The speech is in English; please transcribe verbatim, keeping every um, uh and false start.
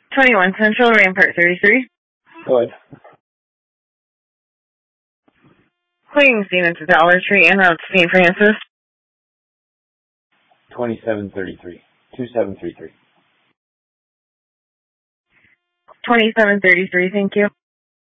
twenty-one Central, Rampart thirty-three. Go ahead. Cleaning scene at the Dollar Tree en route to Saint Francis. twenty-seven thirty-three. two seven three three. twenty-seven thirty-three, thank you.